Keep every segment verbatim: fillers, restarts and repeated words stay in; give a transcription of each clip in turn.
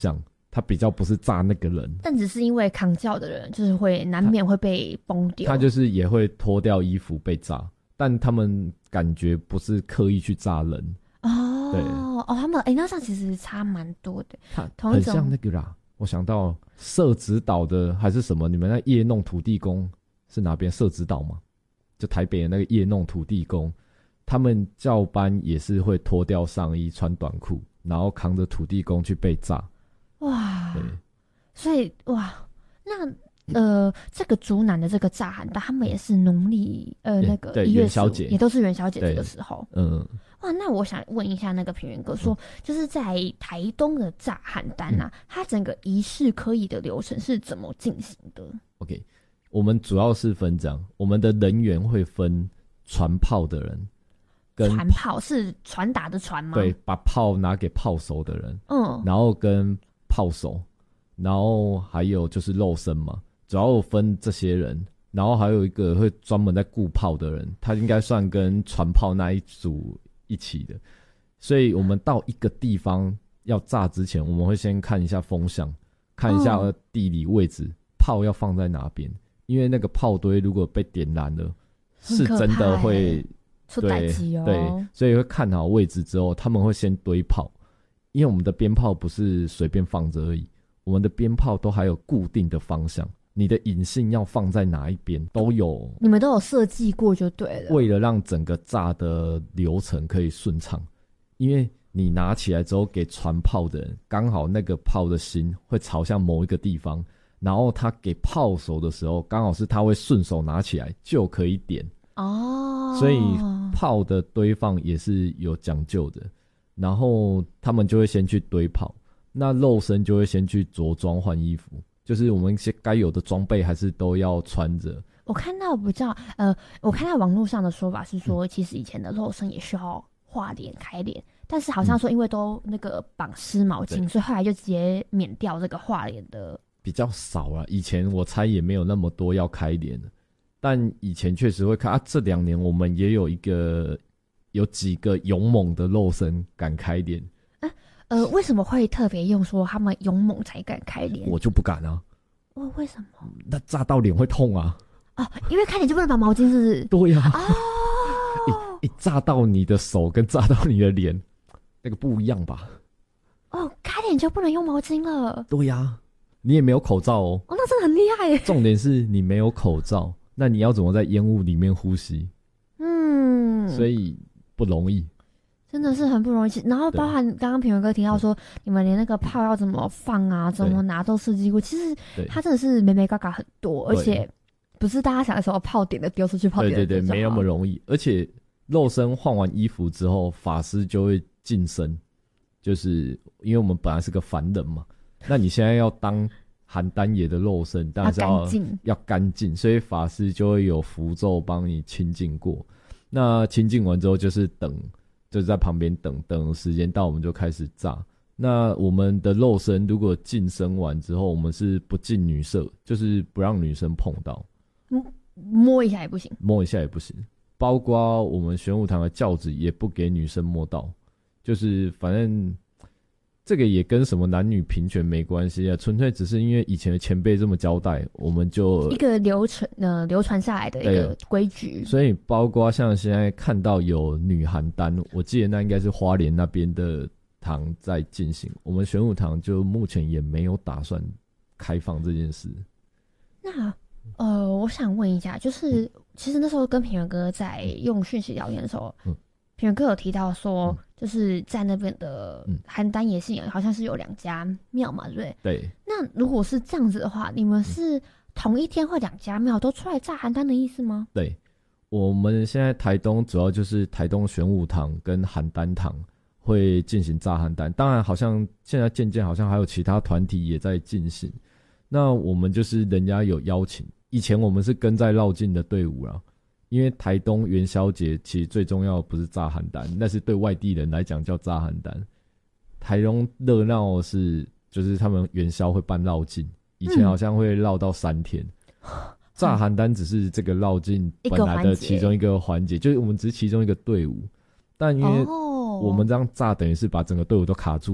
像他比较不是炸那个人， 但只是因为扛轿的人就是会难免会被崩掉， 他就是也会脱掉衣服被炸，但他们感觉不是刻意去炸人哦。 对哦，他们哎、欸，那上其实差蛮多的， 他同一种很像那个啦。我想到社子岛的还是什么，你们那夜弄土地公是哪边？社子岛吗？就台北的那个夜弄土地公，他们教班也是会脱掉上衣穿短裤，然后扛着土地公去被炸。 哇， 对， 所以哇，那呃，这个竹南的这个炸寒单，他们也是农历呃那个对一月元宵节也都是元宵节这个时候。 嗯， 哇，那我想问一下那个平原哥说，嗯、就是在台东的炸寒单啊，嗯、它整个仪式科仪的流程是怎么进行的 ？OK， 我们主要是分这样，我们的人员会分传炮的人。 传炮是传达的传吗？ 对，把炮拿给炮手的人， 嗯， 然后跟炮手，然后还有就是肉身嘛，主要分这些人，然后还有一个会专门在顾炮的人，他应该算跟传炮那一组一起的，所以我们到一个地方要炸之前，我们会先看一下风向，看一下地理位置，嗯、炮要放在哪边，因为那个炮堆如果被点燃了，是真的会。 对对，所以会看好位置之后，他们会先堆炮，因为我们的鞭炮不是随便放着而已，我们的鞭炮都还有固定的方向，你的引信要放在哪一边都有， 你们都有设计过就对了。 为了让整个炸的流程可以顺畅，因为你拿起来之后给传炮的人，刚好那个炮的心会朝向某一个地方，然后他给炮手的时候，刚好是他会顺手拿起来就可以点。 哦， 所以炮的堆放也是有讲究的，然后他们就会先去堆炮，那肉身就会先去着装换衣服，就是我们一些该有的装备还是都要穿着。 我看到比较呃，我看到网络上的说法是说，嗯、其实以前的肉身也需要画脸开脸，但是好像说因为都那个绑湿毛巾，嗯、所以后来就直接免掉这个画脸的。 比较少啊，以前我猜也没有那么多要开脸的。但以前确实会看啊，这两年我们也有一个有几个勇猛的肉身敢开脸。 啊，呃，为什么会特别用说他们勇猛才敢开脸？ 我就不敢啊。 哦，为什么？ 那炸到脸会痛啊。 哦，因为开脸就不能绑毛巾，是不是？ 对呀、啊。 哦， 一炸到你的手跟炸到你的脸，那个不一样吧？ 哦，开脸就不能用毛巾了。 对呀、啊，你也没有口罩哦。 哦，那真的很厉害耶。 重点是你没有口罩。那你要怎么在烟雾里面呼吸？嗯，所以不容易， 真的是很不容易。然后包含刚刚平原哥提到说，你们连那个炮要怎么放啊，怎么拿都设计过。其实它真的是眉眉角角很多，而且不是大家想的时候炮点的丢出去，炮点的丢对对对，没那么容易。而且肉身换完衣服之后，法师就会晋升，就是因为我们本来是个凡人嘛，那你现在要当。邯郸野的肉身当然是要要干净，所以法师就会有符咒帮你清净过。那清净完之后就是等，就是在旁边等等时间到，我们就开始炸。那我们的肉身如果晋升完之后，我们是不近女色，就是不让女生碰到， 摸一下也不行， 摸一下也不行。包括我们玄武堂的轿子也不给女生摸到，就是反正。这个也跟什么男女平权没关系啊，纯粹只是因为以前的前辈这么交代，我们就一个流传呃流传下来的一个规矩。 所以包括像现在看到有女邯郸，我记得那应该是花莲那边的堂在进行，我们玄武堂就目前也没有打算开放这件事。 那呃，我想问一下，就是、嗯、其实那时候跟平原哥在用讯息聊天的时候，嗯。平原哥有提到说，嗯、就是在那边的邯郸野信仰好像是有两家庙嘛，对不对？ 对。 那如果是这样子的话，你们是同一天会两家庙都出来炸邯郸的意思吗？ 对，我们现在台东主要就是台东玄武堂跟邯郸堂会进行炸邯郸，当然好像现在渐渐好像还有其他团体也在进行。那我们就是人家有邀请，以前我们是跟在绕境的队伍啦。因为台东元宵节其实最重要的不是炸邯郸，那是对外地人来讲叫炸邯郸。台东热闹是就是他们元宵会办绕境，以前好像会绕到三天。嗯、炸邯郸只是这个绕境本来的其中一个环节，就是我们只是其中一个队伍，但因为我们这样炸，等于是把整个队伍都卡住了。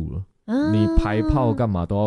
你排炮干嘛都要